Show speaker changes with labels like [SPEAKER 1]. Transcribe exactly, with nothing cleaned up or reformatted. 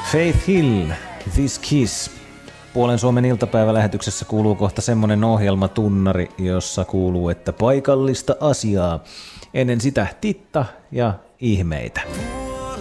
[SPEAKER 1] Faith Hill, This Kiss. Puolen Suomen iltapäivälähetyksessä kuuluu kohta semmonen ohjelmatunnari, jossa kuuluu, että paikallista asiaa. Ennen sitä Titta ja ihmeitä.